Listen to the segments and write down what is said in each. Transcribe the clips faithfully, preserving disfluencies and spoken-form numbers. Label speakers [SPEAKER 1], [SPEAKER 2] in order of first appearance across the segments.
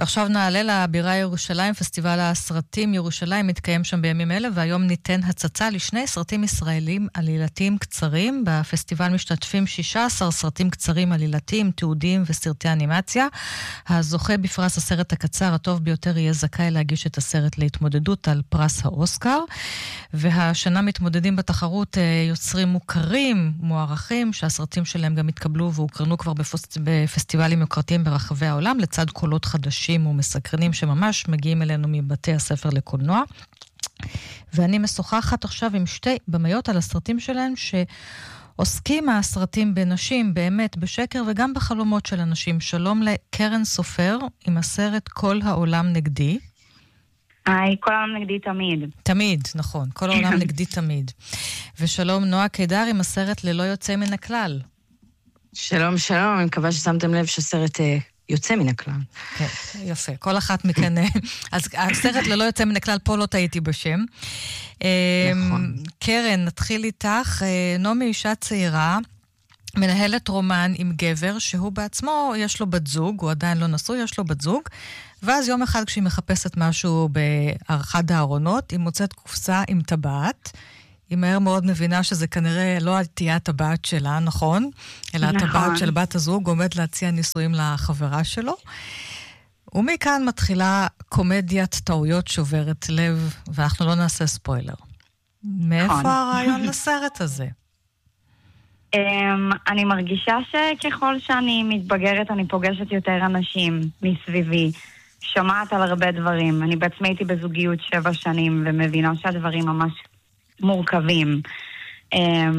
[SPEAKER 1] ועכשיו נעלה לבירה ירושלים, פסטיבל הסרטים ירושלים מתקיים שם בימים אלה, והיום ניתן הצצה לשני סרטים ישראלים עלילתיים קצרים. בפסטיבל משתתפים שישה עשר סרטים קצרים עלילתיים, תיעודיים וסרטי אנימציה. הזוכה בפרס הסרט הקצר הטוב ביותר יהיה זכאי להגיש את הסרט להתמודדות על פרס האוסקר. והשנה מתמודדים בתחרות יוצרים מוכרים, מוערכים, שהסרטים שלהם גם התקבלו והוקרנו כבר בפסטיבלים יוקרתיים ברחבי העולם, לצד קולות חדשים ומסקרנים שממש מגיעים אלינו מבתי הספר לקולנוע. ואני משוחחת עכשיו עם שתי במאיות על הסרטים שלהם, שעוסקים הסרטים בנשים, באמת, בשקר וגם בחלומות של אנשים. שלום לקרן סופר עם הסרט כל העולם נגדי.
[SPEAKER 2] היי, כל העולם נגדי תמיד.
[SPEAKER 1] תמיד, נכון. כל העולם נגדי תמיד. ושלום נועה קידר עם הסרט ללא יוצא מן הכלל.
[SPEAKER 3] שלום, שלום. אני מקווה ששמתם לב שהסרט יוצא מן הכלל.
[SPEAKER 1] כן, יפה. כל אחת מכאן. אז הסרט ללא יוצא מן הכלל, פה לא טעיתי בשם.
[SPEAKER 3] נכון.
[SPEAKER 1] קרן, נתחיל איתך. נעמי אישה צעירה, מנהלת רומן עם גבר, שהוא בעצמו, יש לו בת זוג, הוא עדיין לא נשוי, יש לו בת זוג, ואז יום אחד כשהיא מחפשת משהו באחד הארונות, היא מוצאת קופסה עם טבעת, היא מהר מאוד מבינה שזה כנראה לא תהיה הטבעת שלה, נכון? אלא
[SPEAKER 2] נכון.
[SPEAKER 1] הטבעת של בת הזוג עומד להציע נישואים לחברה שלו. ומכאן מתחילה קומדיית טעויות שוברת לב, ואנחנו לא נעשה ספוילר. מאיפה
[SPEAKER 2] נכון.
[SPEAKER 1] הרעיון לסרט הזה?
[SPEAKER 2] Um, אני מרגישה שככל שאני מתבגרת אני פוגשת יותר אנשים מסביבי, שומעת על הרבה דברים. אני בעצמי הייתי בזוגיות שבע שנים ומבינה שהדברים ממש מורכבים. Um,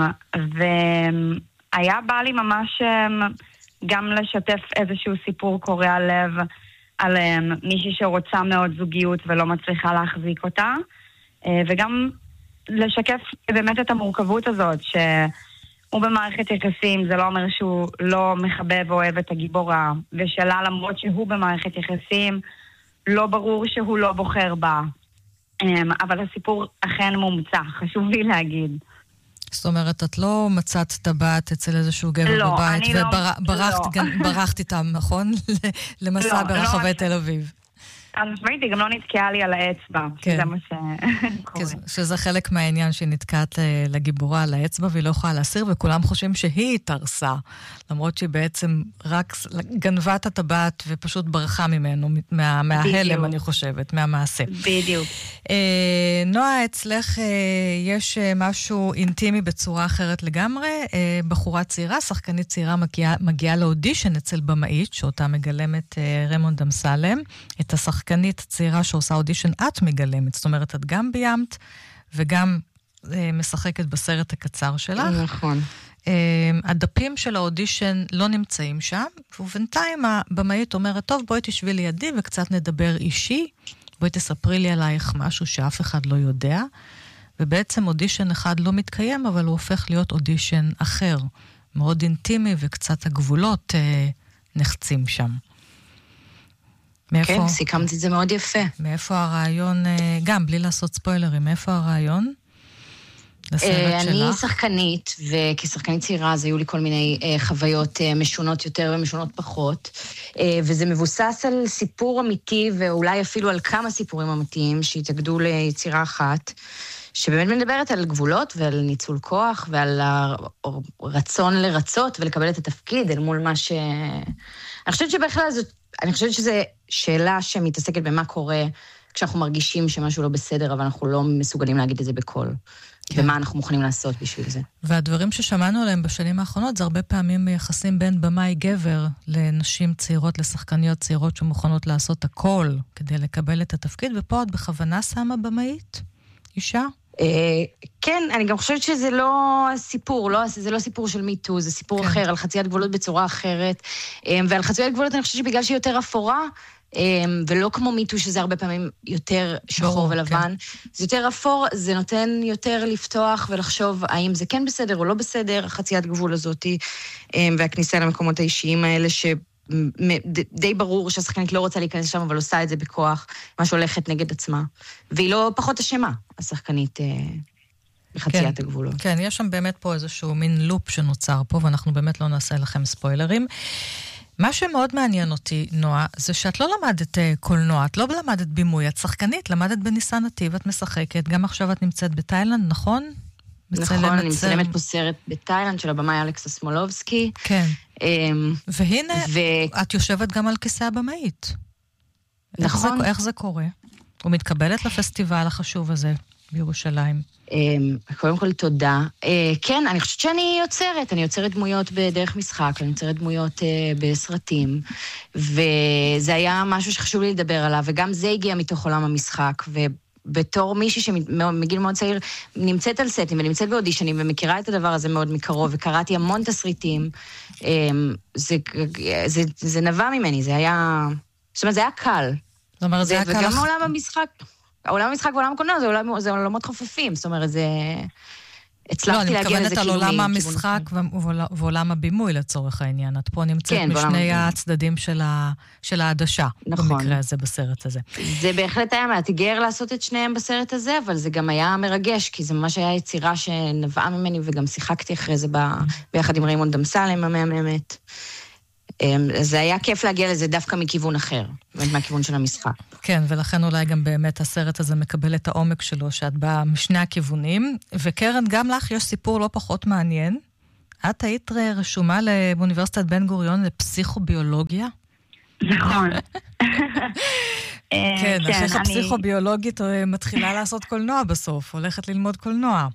[SPEAKER 2] והיה בא לי ממש um, גם לשתף איזשהו סיפור קורע לב על um, מישהי שרוצה מאוד זוגיות ולא מצליחה להחזיק אותה, uh, וגם לשקף באמת את המורכבות הזאת ש... הוא במערכת יחסים, זה לא אומר שהוא לא מחבב ואוהב את הגיבורה, ושלה למרות שהוא במערכת יחסים, לא ברור שהוא לא בוחר בה. אבל הסיפור אכן מומצא, חשוב לי להגיד.
[SPEAKER 1] זאת אומרת, את לא מצאת טבעת אצל איזשהו גבר
[SPEAKER 2] לא,
[SPEAKER 1] בבית, וברחת
[SPEAKER 2] לא.
[SPEAKER 1] איתם, נכון? למסע
[SPEAKER 2] לא,
[SPEAKER 1] ברחבי
[SPEAKER 2] לא,
[SPEAKER 1] תל אביב.
[SPEAKER 2] אני משמעית, היא גם לא נתקעה לי על האצבע,
[SPEAKER 1] כן.
[SPEAKER 2] שזה מה שקורה.
[SPEAKER 1] שזה חלק מהעניין שהיא נתקעת לגיבורה על האצבע, והיא לא יכולה להסיר, וכולם חושבים שהיא התארסה, למרות שהיא בעצם רק גנבה את הטבעת ופשוט ברחה ממנו, מה, מההלם, אני חושבת, מהמעשה.
[SPEAKER 2] בדיוק.
[SPEAKER 1] אה, נועה, אצלך אה, יש משהו אינטימי בצורה אחרת לגמרי. אה, בחורה צעירה, שחקנית צעירה מגיעה, מגיעה לאודישן אצל במאית, שאותה מגלמת אה, רמונד אמסלם, את השחקנית שחקנית צעירה שעושה אודישן את מגלמת, זאת אומרת, את גם ביימת וגם אה, משחקת בסרט הקצר שלך.
[SPEAKER 3] נכון.
[SPEAKER 1] אה, הדפים של האודישן לא נמצאים שם, ובינתיים הבמאית אומרת, טוב, בואי תשבי לידי וקצת נדבר אישי, בואי תספרי לי עלייך משהו שאף אחד לא יודע, ובעצם אודישן אחד לא מתקיים, אבל הוא הופך להיות אודישן אחר, מאוד אינטימי וקצת הגבולות אה, נחצים שם. מאיפה,
[SPEAKER 3] כן, סיכמת את זה מאוד יפה.
[SPEAKER 1] מאיפה הרעיון, גם בלי לעשות ספוילרים, מאיפה הרעיון לסרט שלך?
[SPEAKER 3] אני שחקנית, וכשחקנית צעירה אז היו לי כל מיני חוויות משונות יותר ומשונות פחות, וזה מבוסס על סיפור אמיתי, ואולי אפילו על כמה סיפורים אמיתיים שהתאגדו ליצירה אחת, שבאמת מדברת על גבולות ועל ניצול כוח ועל הרצון לרצות ולקבל את התפקיד אל מול מה ש... אני חושבת שבכלל זאת, אני חושבת שזו שאלה שמתעסקת במה קורה כשאנחנו מרגישים שמשהו לא בסדר, אבל אנחנו לא מסוגלים להגיד את זה בקול. כן. ומה אנחנו מוכנים לעשות בשביל זה.
[SPEAKER 1] והדברים ששמענו עליהם בשנים האחרונות, זה הרבה פעמים ביחסים בין במאי גבר לנשים צעירות, לשחקניות צעירות שמוכנות לעשות הכל כדי לקבל את התפקיד, ופה את בכוונה שמה במאית? אישה?
[SPEAKER 3] כן, אני גם חושבת שזה לא סיפור, לא, זה לא סיפור של מיטו, זה סיפור כן. אחר, על חציית גבולות בצורה אחרת, ועל חציית גבולות אני חושבת שבגלל שהיא יותר אפורה, ולא כמו מיטו שזה הרבה פעמים יותר שחור ולבן, כן. זה יותר אפור, זה נותן יותר לפתוח ולחשוב האם זה כן בסדר או לא בסדר, החציית גבול הזאת, והכניסה למקומות האישיים האלה ש... די ברור שהשחקנית לא רוצה להיכנס שם, אבל עושה את זה בכוח, מה שהולכת נגד עצמה. והיא לא פחות אשמה, השחקנית בחציית הגבולות.
[SPEAKER 1] כן, יש שם באמת פה איזשהו מין לופ שנוצר פה, ואנחנו באמת לא נעשה לכם ספוילרים. מה שמאוד מעניין אותי, נועה, זה שאת לא למדת קולנוע, את לא למדת בימוי, את שחקנית, למדת בניסן נתיב, את משחקת, גם עכשיו את נמצאת בתאילנד, נכון?
[SPEAKER 3] נכון, אני מצלמת פה סרט בתאילנד של הבמאי אלכס סמולובסקי.
[SPEAKER 1] כן. והנה, את יושבת גם על כיסא הבמאית. נכון. איך זה קורה? הוא מתקבלת לפסטיבל החשוב הזה בירושלים.
[SPEAKER 3] קודם כל תודה. כן, אני חושבת שאני יוצרת, אני יוצרת דמויות בדרך משחק, אני יוצרת דמויות בסרטים, וזה היה משהו שחשוב לי לדבר עליו, וגם זה הגיע מתוך עולם המשחק, ובתור מישהי שמגיל מאוד צעיר נמצאת על סטים ונמצאת באודישנים ומכירה את הדבר הזה מאוד מקרוב, וקראתי המון תסריטים, זה, זה, זה נבע ממני, זה היה, זאת אומרת, זה היה קל.
[SPEAKER 1] זאת אומרת, זה היה קל.
[SPEAKER 3] וגם עולם המשחק, העולם המשחק ועולם הקולנוע זה, עולם, זה עולמות חופפים, זאת אומרת, זה... הצלחתי
[SPEAKER 1] לא,
[SPEAKER 3] להגיע לזה
[SPEAKER 1] כאילו... לא, אני מתכוונת על עולם המשחק ועולם הבימוי לצורך העניין. את פה נמצאת כן, משני הצדדים של, ה, של העדשה, נכון. במקרה הזה, בסרט הזה.
[SPEAKER 3] זה בהחלט היה מאתגר לעשות את שניהם בסרט הזה, אבל זה גם היה מרגש, כי זה ממש היה יצירה שנבעה ממני, וגם שיחקתי אחרי זה ב, ביחד עם ריימונד אמסלם, המאמת. זה היה כיף להגיע לזה דווקא מכיוון אחר, מהכיוון של המשחק.
[SPEAKER 1] כן, ולכן אולי גם באמת הסרט הזה מקבל את העומק שלו, שאת באה משני הכיוונים, וקרן, גם לך יש סיפור לא פחות מעניין. את היית רשומה באוניברסיטת בן גוריון לפסיכוביולוגיה?
[SPEAKER 2] נכון.
[SPEAKER 1] כן, אחרי הפסיכוביולוגית מתחילה לעשות קולנוע בסוף, הולכת ללמוד קולנוע.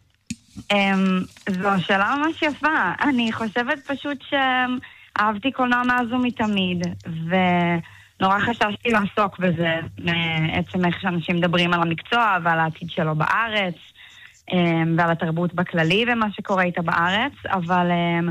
[SPEAKER 2] זו שאלה ממש יפה. אני חושבת פשוט ש... אהבתי קולנוע מאז ומתמיד, ונורא חששתי לעסוק בזה, בעצם איך שאנשים מדברים על המקצוע ועל העתיד שלו בארץ, ועל התרבות בכללי ומה שקורה איתה בארץ, אבל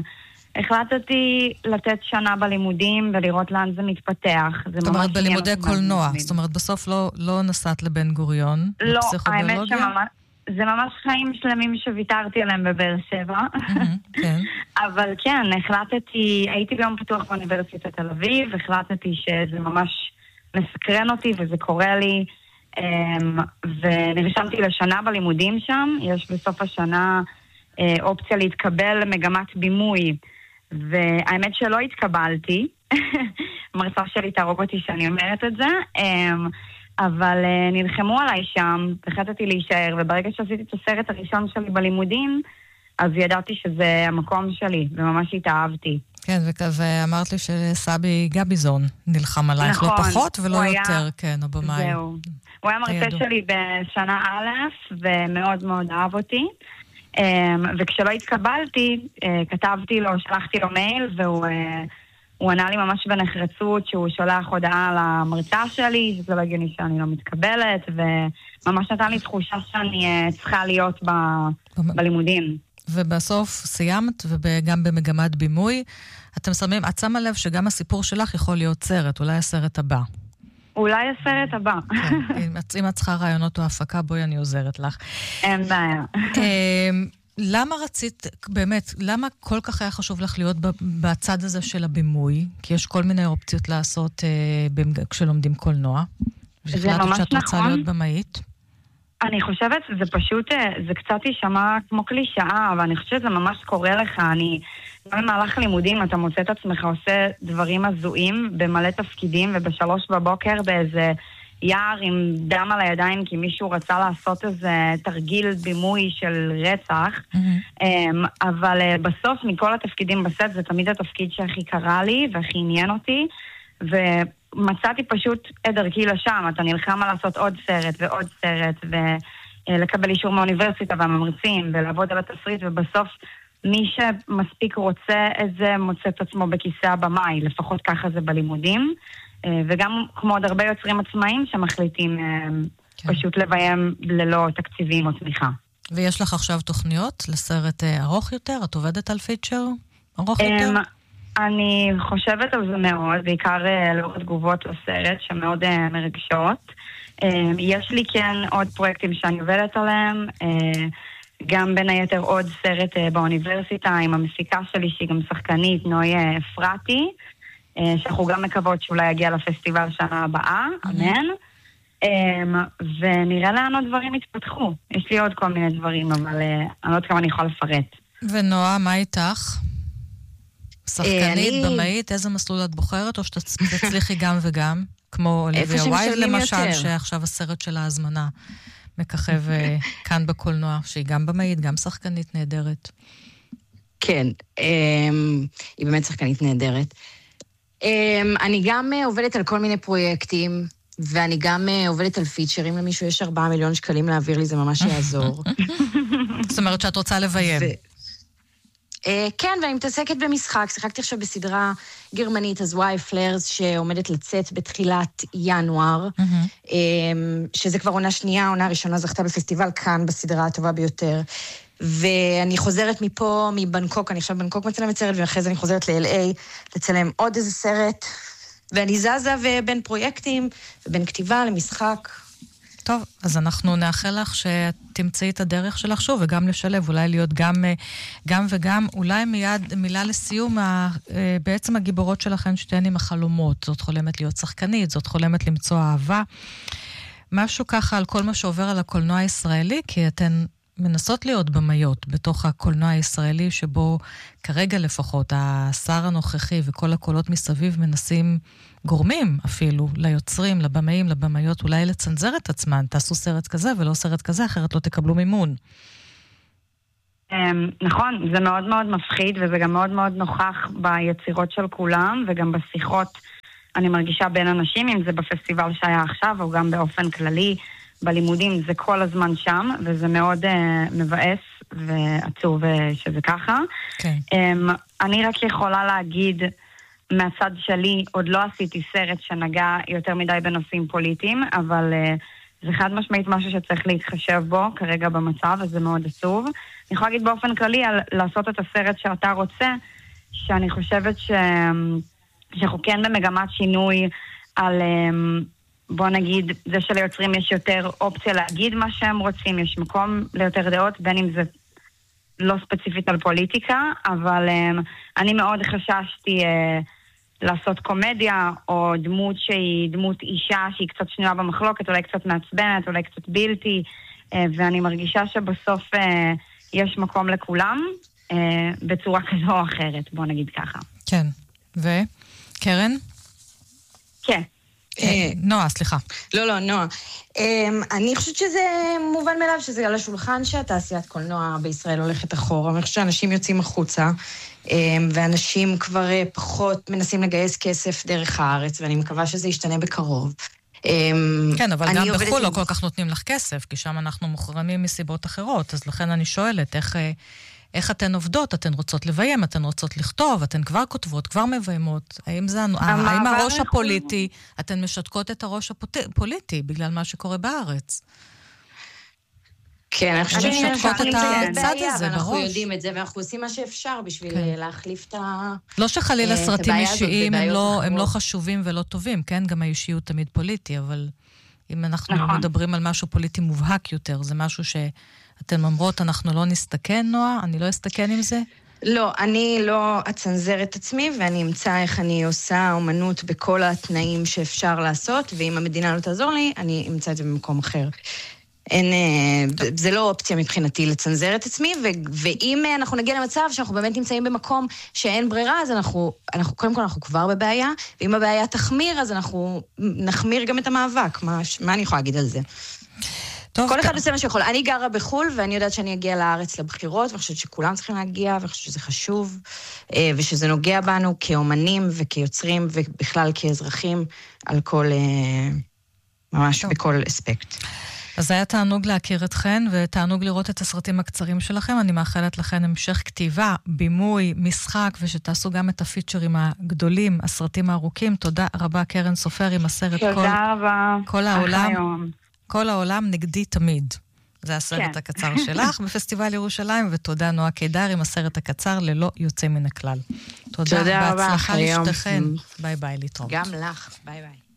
[SPEAKER 2] החלטתי לתת שנה בלימודים ולראות לאן זה מתפתח.
[SPEAKER 1] זאת אומרת, בלימודי קולנוע, זאת אומרת, בסוף לא נסעת לבן גוריון?
[SPEAKER 2] לא, האמת שממש... זה ממש חיים שלמים שוויתרתי עליהם בבאר שבע.
[SPEAKER 1] כן.
[SPEAKER 2] אבל כן, החלטתי, הייתי ביום פתוח באוניברסיטת תל אביב, החלטתי שזה ממש מסקרן אותי וזה קורה לי, ונרשמתי לשנה בלימודים שם. יש בסוף השנה אופציה להתקבל למגמת בימוי, והאמת שלא התקבלתי. מרצה שלי תהרוג אותי שאני אומרת את זה. אבל uh, נלחמו עליי שם, החלטתי להישאר, וברגע שעשיתי את הסרט הראשון שלי בלימודים, אז ידעתי שזה המקום שלי, וממש התאהבתי.
[SPEAKER 1] כן, ואמרת לי שסבי גביזון נלחם עלייך, נכון, לא פחות ולא יותר, היה, כן, או במים.
[SPEAKER 2] זהו. הוא היה מרצה הידו. שלי בשנה א', ומאוד מאוד אהב אותי, um, וכשלא התקבלתי, uh, כתבתי לו, שלחתי לו מייל, והוא... Uh, הוא ענה לי ממש בנחרצות שהוא שולח הודעה על המרצה שלי, שזה לא הגיוני שאני לא מתקבלת, וממש נתן לי תחושה שאני צריכה להיות ב... בלימודים.
[SPEAKER 1] ובסוף סיימת, וגם במגמת בימוי, אתם שמים, את שמה לב שגם הסיפור שלך יכול להיות סרט, אולי הסרט הבא.
[SPEAKER 2] אולי הסרט הבא.
[SPEAKER 1] כן, אם את צריכה רעיונות או הפקה, בואי אני עוזרת לך.
[SPEAKER 2] אין בעיה.
[SPEAKER 1] למה רצית, באמת, למה כל כך היה חשוב לך להיות בצד הזה של הבימוי? כי יש כל מיני אופציות לעשות אה, כשלומדים קולנוע.
[SPEAKER 2] זה ממש
[SPEAKER 1] שאת
[SPEAKER 2] נכון.
[SPEAKER 1] רוצה להיות במאית?
[SPEAKER 2] אני חושבת, זה פשוט, זה קצת יישמע כמו קלישאה, אבל אני חושבת שזה ממש קורה לך. אני, גם במהלך לימודים אתה מוצא את עצמך עושה דברים הזויים במלא תפקידים, ובשלוש בבוקר באיזה... יער עם דם על הידיים, כי מישהו רצה לעשות איזה תרגיל בימוי של רצח, mm-hmm. אבל בסוף מכל התפקידים בסט זה תמיד התפקיד שהכי קרה לי והכי עניין אותי, ומצאתי פשוט את דרכי לשם. אתה נלחם על לעשות עוד סרט ועוד סרט, ולקבל אישור מהאוניברסיטה והממרצים, ולעבוד על התסריט, ובסוף מי שמספיק רוצה את זה מוצא את עצמו בכיסא הבמאי, לפחות ככה זה בלימודים. וגם כמו עוד הרבה יוצרים עצמאים שמחליטים כן. פשוט לביים ללא תקציבים או תמיכה.
[SPEAKER 1] ויש לך עכשיו תוכניות לסרט ארוך יותר? את עובדת על פיצ'ר ארוך יותר?
[SPEAKER 2] אני חושבת על זה מאוד, בעיקר לאור תגובות לסרט שמאוד מרגשות. יש לי כן עוד פרויקטים שאני עובדת עליהם, גם בין היתר עוד סרט באוניברסיטה עם המפיקה שלי שהיא גם שחקנית, נוי אפרתי, שאנחנו גם מקוות שאולי יגיע לפסטיבל שנה הבאה, אמן. ונראה לאן עוד דברים יתפתחו. יש לי עוד כל מיני דברים, אבל אני לא יודעת כמה אני יכולה לפרט.
[SPEAKER 1] ונועה, מה איתך? שחקנית, במאית, איזה מסלול את בוחרת, או שתצליחי גם וגם, כמו אוליביה ווילד למשל, שעכשיו הסרט של ההזמנה מככב כאן בקולנוע, שהיא גם במאית, גם שחקנית נהדרת.
[SPEAKER 3] כן, היא באמת שחקנית נהדרת. אני גם עובדת על כל מיני פרויקטים, ואני גם עובדת על פיצ'רים, למישהו יש ארבעה מיליון שקלים להעביר לי, זה ממש יעזור.
[SPEAKER 1] זאת אומרת שאת רוצה לביים.
[SPEAKER 3] כן, ואני מתעסקת במשחק, שיחקתי עכשיו בסדרה גרמנית, אז וואי פלרס, שעומדת לצאת בתחילת ינואר, שזה כבר עונה שנייה, עונה ראשונה זכתה בפסטיבל כאן, בסדרה הטובה ביותר. ואני חוזרת מפה, מבנקוק, אני עכשיו בנקוק מצלמת סרט, ואחרי זה אני חוזרת ל-אל איי, לצלם עוד איזה סרט, ואני זזה ובין פרויקטים, ובין כתיבה למשחק.
[SPEAKER 1] טוב, אז אנחנו נאחל לך שתמצאי את הדרך שלך שוב, וגם לשלב, אולי להיות גם, גם וגם, אולי מיד, מילה לסיום, בעצם הגיבורות שלכן שתיהן עם החלומות, זאת חולמת להיות שחקנית, זאת חולמת למצוא אהבה, משהו ככה על כל מה שעובר על הקולנוע הישראלי, כי אתן מנסות להיות במאיות בתוך הקולנוע הישראלי, שבו כרגע לפחות השר הנוכחי וכל הקולות מסביב מנסים, גורמים אפילו ליוצרים, לבמאים, לבמאיות, אולי לצנזר את עצמן, תעשו סרט כזה ולא סרט כזה, אחרת לא תקבלו מימון.
[SPEAKER 2] נכון, זה מאוד מאוד מפחיד, וזה גם מאוד מאוד נוכח ביצירות של כולם, וגם בשיחות אני מרגישה בין אנשים, אם זה בפסטיבל שהיה עכשיו, או גם באופן כללי, בלימודים זה כל הזמן שם, וזה מאוד uh, מבאס ועצוב שזה ככה.
[SPEAKER 1] כן.
[SPEAKER 2] Um, אני רק יכולה להגיד, מהצד שלי, עוד לא עשיתי סרט שנגע יותר מדי בנושאים פוליטיים, אבל uh, זה חד משמעית משהו שצריך להתחשב בו כרגע במצב, וזה מאוד עצוב. אני יכולה להגיד באופן כללי על לעשות את הסרט שאתה רוצה, שאני חושבת ש... שאנחנו כן במגמת שינוי על... Um, בוא נגיד, זה שליוצרים יש יותר אופציה להגיד מה שהם רוצים, יש מקום ליותר דעות, בין אם זה לא ספציפית על פוליטיקה, אבל um, אני מאוד חששתי uh, לעשות קומדיה, או דמות שהיא דמות אישה, שהיא קצת שנויה במחלוקת, אולי קצת מעצבנת, אולי קצת בלתי, uh, ואני מרגישה שבסוף uh, יש מקום לכולם, uh, בצורה כזו או אחרת, בוא נגיד ככה.
[SPEAKER 1] כן. וקרן?
[SPEAKER 2] כן.
[SPEAKER 1] נועה, סליחה.
[SPEAKER 3] לא, לא, נועה. אני חושבת שזה מובן מאליו, שזה על השולחן שהתעשיית קולנוע בישראל הולכת אחורה. אני חושבת שאנשים יוצאים החוצה, ואנשים כבר פחות מנסים לגייס כסף דרך הארץ, ואני מקווה שזה ישתנה בקרוב.
[SPEAKER 1] כן, אבל גם בחו"ל לא כל כך נותנים לך כסף, כי שם אנחנו מוחרמים מסיבות אחרות, אז לכן אני שואלת, איך... איך אתן עובדות? אתן רוצות לביים, אתן רוצות לכתוב, אתן כבר כותבות, כבר מביימות. האם זה, האם הראש הפוליטי, אתן משתקות את הראש הפוליטי בגלל מה שקורה בארץ?
[SPEAKER 3] כן, אנחנו
[SPEAKER 1] משתקות את הצד הזה בראש.
[SPEAKER 3] אנחנו יודעים את זה, ואנחנו עושים מה שאפשר בשביל להחליף את ה...
[SPEAKER 1] לא שחלילה סרטים אישיים הם לא חשובים ולא טובים, כן? גם האישיות תמיד פוליטי, אבל אם אנחנו מדברים על משהו פוליטי מובהק יותר, זה משהו ש... אתן אומרות, אנחנו לא נסתכן, נועה? אני לא אסתכן עם זה?
[SPEAKER 3] לא, אני לא אצנזר את עצמי, ואני אמצא איך אני עושה אומנות בכל התנאים שאפשר לעשות, ואם המדינה לא תעזור לי, אני אמצא את זה במקום אחר. אין, זה לא אופציה מבחינתי לצנזר את עצמי, ו- ואם אנחנו נגיע למצב שאנחנו באמת נמצאים במקום שאין ברירה, אז אנחנו, אנחנו, קודם כל אנחנו כבר בבעיה, ואם הבעיה תחמיר, אז אנחנו נחמיר גם את המאבק. מה, מה אני יכולה להגיד על זה? טוב, כל אחד עושה מה שיכול. אני גרה בחול, ואני יודעת שאני אגיע לארץ לבחירות, ואני חושבת שכולם צריכים להגיע, ואני חושבת שזה חשוב, ושזה נוגע בנו כאומנים וכיוצרים, ובכלל כאזרחים, על כל, ממש טוב. בכל אספקט.
[SPEAKER 1] אז היה תענוג להכיר אתכן, ותענוג לראות את הסרטים הקצרים שלכם. אני מאחלת לכן המשך כתיבה, בימוי, משחק, ושתעשו גם את הפיצ'רים הגדולים, הסרטים הארוכים. תודה רבה, קרן סופר, עם הסרט
[SPEAKER 2] תודה
[SPEAKER 1] כל,
[SPEAKER 2] רבה.
[SPEAKER 1] כל העולם. כל העולם נגדי תמיד. זה הסרט כן. הקצר שלך בפסטיבל ירושלים, ותודה נועה קידר עם הסרט הקצר ללא יוצא מן הכלל. תודה,
[SPEAKER 3] תודה
[SPEAKER 1] בהצלחה לשתכן. ביי ביי, להתראות.
[SPEAKER 3] גם לך, ביי ביי.